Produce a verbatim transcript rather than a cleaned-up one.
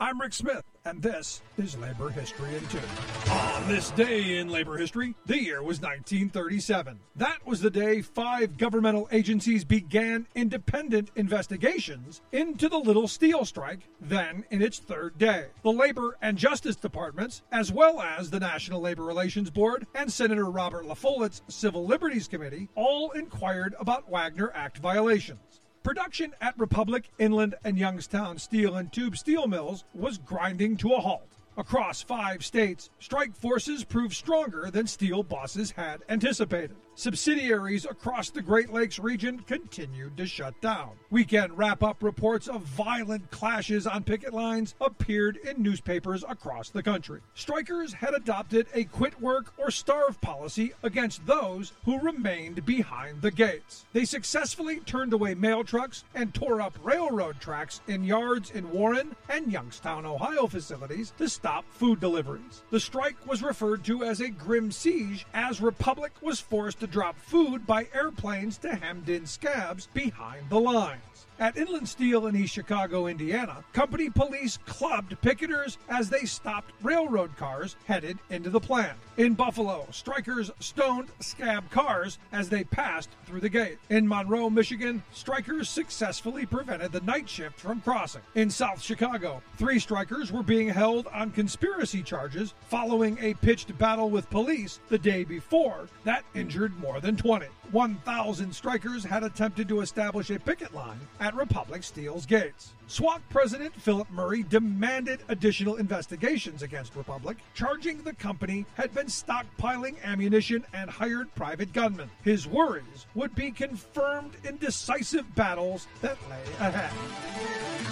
I'm Rick Smith, and this is Labor History in Two. On this day in labor history, the year was nineteen thirty-seven. That was the day five governmental agencies began independent investigations into the Little Steel strike, then in its third day. The Labor and Justice Departments, as well as the National Labor Relations Board and Senator Robert La Follett's Civil Liberties Committee, all inquired about Wagner Act violations. Production at Republic, Inland, and Youngstown steel and tube steel mills was grinding to a halt. Across five states, strike forces proved stronger than steel bosses had anticipated. Subsidiaries across the Great Lakes region continued to shut down. Weekend wrap-up reports of violent clashes on picket lines appeared in newspapers across the country. Strikers had adopted a quit work or starve policy against those who remained behind the gates. They successfully turned away mail trucks and tore up railroad tracks in yards in Warren and Youngstown, Ohio facilities to stop food deliveries. The strike was referred to as a grim siege, as Republic was forced to drop food by airplanes to hemmed-in scabs behind the lines. At Inland Steel in East Chicago, Indiana, company police clubbed picketers as they stopped railroad cars headed into the plant. In Buffalo, strikers stoned scab cars as they passed through the gate. In Monroe, Michigan, strikers successfully prevented the night shift from crossing. In South Chicago, three strikers were being held on conspiracy charges following a pitched battle with police the day before that injured more than twenty. one thousand strikers had attempted to establish a picket line at Republic Steel's gates. SWAT President Philip Murray demanded additional investigations against Republic, charging the company had been stockpiling ammunition and hired private gunmen. His worries would be confirmed in decisive battles that lay ahead.